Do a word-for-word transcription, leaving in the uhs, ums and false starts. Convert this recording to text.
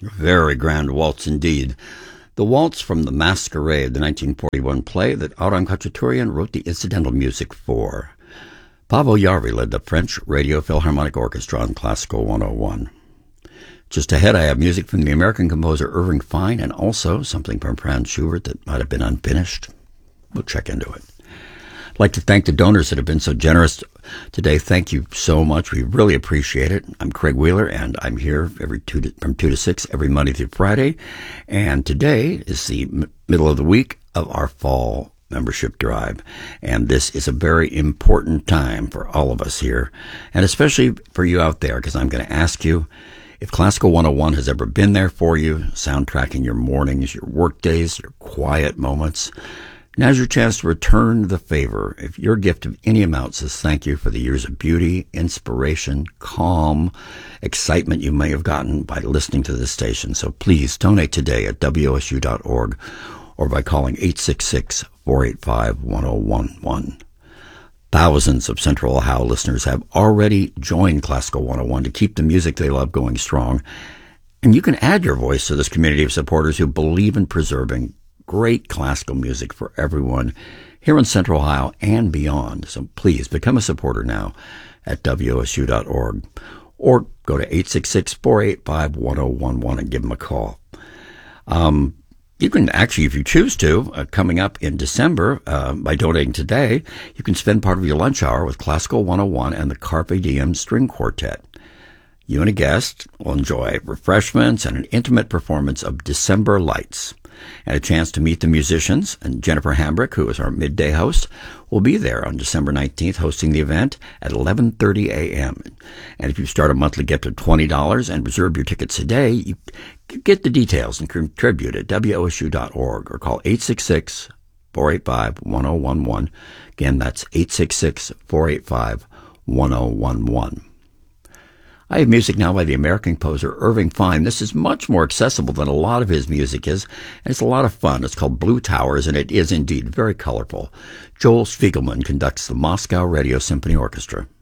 Very grand waltz indeed. The waltz from The Masquerade, the nineteen forty-one play that Aram Khachaturian wrote the incidental music for. Pavel Yarvi led the French Radio Philharmonic Orchestra on Classical one oh one. Just ahead, I have music from the American composer Irving Fine and also something from Franz Schubert that might have been unfinished. We'll check into it. I'd like to thank the donors that have been so generous today. Thank you so much. We really appreciate it. I'm Craig Wheeler, and I'm here every two to, from two to six every Monday through Friday. And today is the m- middle of the week of our fall membership drive. And this is a very important time for all of us here, and especially for you out there, because I'm going to ask you if Classical one oh one has ever been there for you, soundtracking your mornings, your work days, your quiet moments. Now's your chance to return the favor. If your gift of any amount says thank you for the years of beauty, inspiration, calm, excitement you may have gotten by listening to this station. So please donate today at W O S U dot org or by calling eight six six, four eight five, one oh one one. Thousands of Central Ohio listeners have already joined Classical one oh one to keep the music they love going strong. And you can add your voice to this community of supporters who believe in preserving great classical music for everyone here in Central Ohio and beyond. So please become a supporter now at W O S U dot org or go to eight six six, four eight five, one oh one one and give them a call. Um, you can actually, if you choose to, uh, coming up in December, uh, by donating today, you can spend part of your lunch hour with Classical one oh one and the Carpe Diem String Quartet. You and a guest will enjoy refreshments and an intimate performance of December Lights, and a chance to meet the musicians. And Jennifer Hambrick, who is our midday host, will be there on December nineteenth hosting the event at eleven thirty a.m. And if you start a monthly gift of twenty dollars and reserve your tickets today, you get the details and contribute at W O S U dot org or call eight six six, four eight five, one oh one one. Again, that's eight six six, four eight five, one oh one one. I have music now by the American composer Irving Fine. This is much more accessible than a lot of his music is, and it's a lot of fun. It's called Blue Towers, and it is indeed very colorful. Joel Spiegelman conducts the Moscow Radio Symphony Orchestra.